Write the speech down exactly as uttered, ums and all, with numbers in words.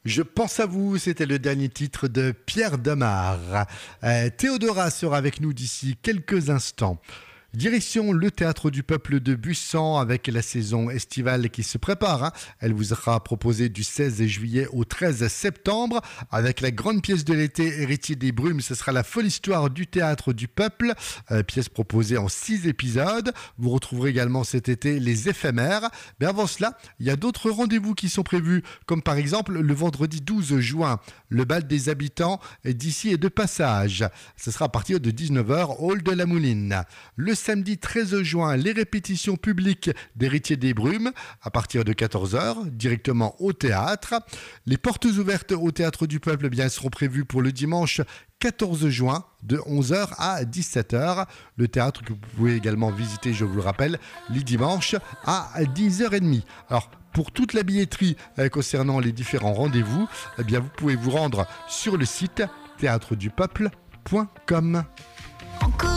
Je pense à vous, c'était le dernier titre de Pierre Demar. Euh, Théodora sera avec nous d'ici quelques instants. Direction le Théâtre du Peuple de Busan avec la saison estivale qui se prépare. Hein. Elle vous sera proposée du seize juillet au treize septembre avec la grande pièce de l'été Héritier des Brumes. Ce sera la folle histoire du Théâtre du Peuple, euh, pièce proposée en six épisodes. Vous retrouverez également cet été les éphémères. Mais avant cela, il y a d'autres rendez-vous qui sont prévus, comme par exemple le vendredi douze juin, le bal des habitants d'ici et de passage. Ce sera à partir de dix-neuf heures, hall de la Mouline. Le samedi treize juin, les répétitions publiques d'Héritier des Brumes à partir de quatorze heures, directement au théâtre. Les portes ouvertes au Théâtre du Peuple eh bien, seront prévues pour le dimanche quatorze juin de onze heures à dix-sept heures. Le théâtre que vous pouvez également visiter, je vous le rappelle, les dimanches à dix heures trente. Alors, pour toute la billetterie euh, concernant les différents rendez-vous, eh bien, vous pouvez vous rendre sur le site théâtre du peuple point com.